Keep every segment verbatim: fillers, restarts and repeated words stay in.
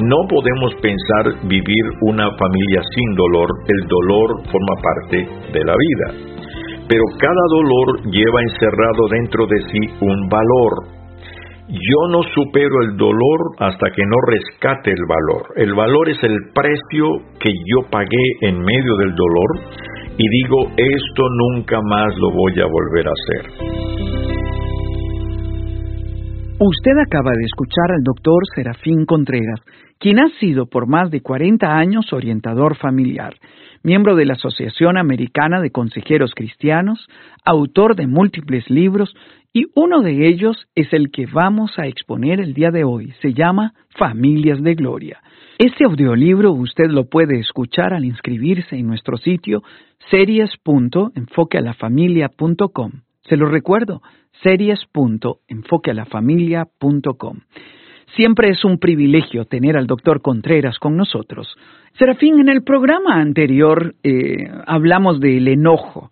No podemos pensar vivir una familia sin dolor. El dolor forma parte de la vida. Pero cada dolor lleva encerrado dentro de sí un valor. Yo no supero el dolor hasta que no rescate el valor. El valor es el precio que yo pagué en medio del dolor y digo, esto nunca más lo voy a volver a hacer. Usted acaba de escuchar al doctor Serafín Contreras, quien ha sido por más de cuarenta años orientador familiar, miembro de la Asociación Americana de Consejeros Cristianos, autor de múltiples libros, y uno de ellos es el que vamos a exponer el día de hoy. Se llama Familias de Gloria. Este audiolibro usted lo puede escuchar al inscribirse en nuestro sitio series punto enfoque a la familia punto com. Se lo recuerdo, series punto enfoque a la familia punto com. Siempre es un privilegio tener al doctor Contreras con nosotros. Serafín, en el programa anterior eh, hablamos del enojo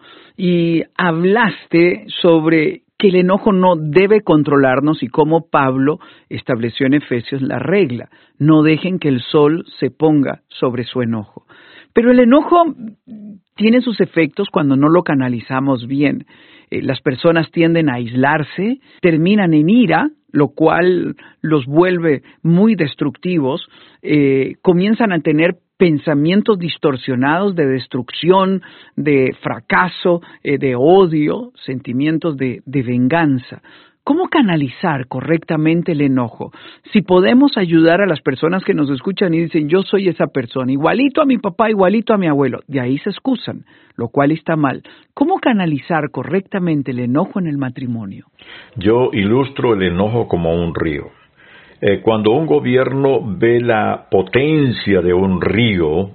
y hablaste sobre que el enojo no debe controlarnos y cómo Pablo estableció en Efesios la regla: no dejen que el sol se ponga sobre su enojo. Pero el enojo tiene sus efectos cuando no lo canalizamos bien. Eh, las personas tienden a aislarse, terminan en ira, lo cual los vuelve muy destructivos, eh, comienzan a tener pensamientos distorsionados de destrucción, de fracaso, eh, de odio, sentimientos de, de venganza. ¿Cómo canalizar correctamente el enojo? Si podemos ayudar a las personas que nos escuchan y dicen, yo soy esa persona, igualito a mi papá, igualito a mi abuelo, de ahí se excusan, lo cual está mal. ¿Cómo canalizar correctamente el enojo en el matrimonio? Yo ilustro el enojo como un río. Eh, cuando un gobierno ve la potencia de un río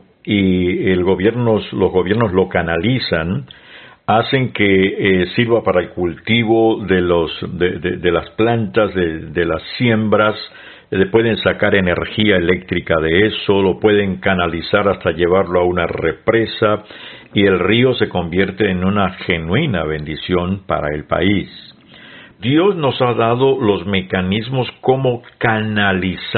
y el gobierno, los gobiernos lo canalizan, hacen que eh, sirva para el cultivo de, los, de, de, de las plantas, de, de las siembras, le pueden sacar energía eléctrica de eso, lo pueden canalizar hasta llevarlo a una represa y el río se convierte en una genuina bendición para el país. Dios nos ha dado los mecanismos como canalizar